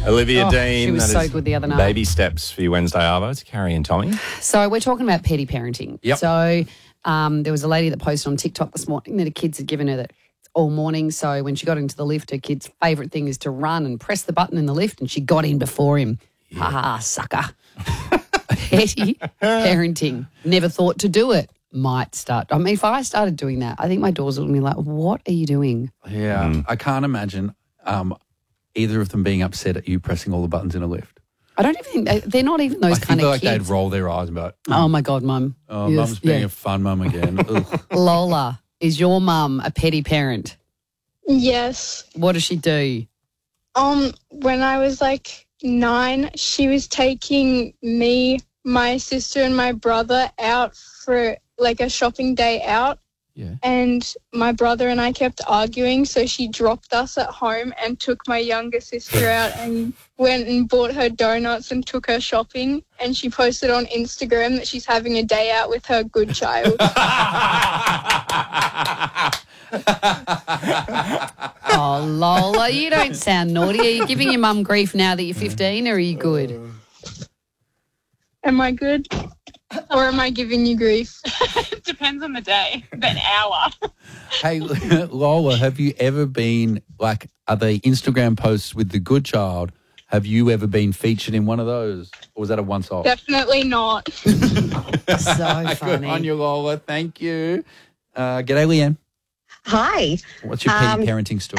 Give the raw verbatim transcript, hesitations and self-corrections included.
Olivia Oh, Dean. she was that so is good the other night. Baby steps for your Wednesday arvo. It's Carrie and Tommy. So we're talking about petty parenting. Yep. So um, there was a lady that posted on TikTok this morning that her kids had given her that all morning. So when she got into the lift, her kid's favourite thing is to run and press the button in the lift, and she got in before him. Yeah. Ha ha, sucker. Petty parenting. Never thought to do it. Might start. I mean, if I started doing that, I think my daughters would be like, what are you doing? Yeah, mm. I can't imagine um, either of them being upset at you pressing all the buttons in a lift. I don't even think, they're not even those I kind feel of like kids. they'd roll their eyes and be like, oh, my God, Mum. Oh, Yes, Mum's being yeah. a fun mum again. Lola, is your mum a petty parent? Yes. What does she do? Um, when I was like nine, she was taking me, my sister and my brother out for like a shopping day out. Yeah. And my brother and I kept arguing, so she dropped us at home and took my younger sister out and went and bought her donuts and took her shopping. And she posted on Instagram that she's having a day out with her good child. Oh, Lola, you don't sound naughty. Are you giving your mum grief now that you're fifteen, or are you good? Am I good? Or am I giving you grief? It depends on the day, an hour. Hey, Lola, have you ever been, like, are they Instagram posts with the good child? Have you ever been featured in one of those? Or was that a once-off? Definitely not. So Good funny. on you, Lola. Thank you. Uh, g'day, Leanne. Hi. What's your petty Um, parenting story?